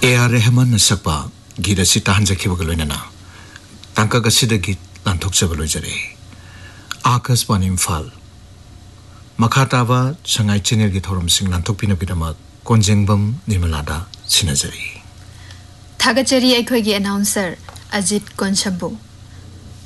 A.R. Rahman sakpa gida si tahan jakhibaga loinana tangka gasida git lanthokchaba loijare Akas Pan Imphal Makhataba Sangai Channel gi thorom sing lanthokpina bidamak Konjengbam Nirmalada sinajari Thagachari akhoi gi announcer Ajit Konsabu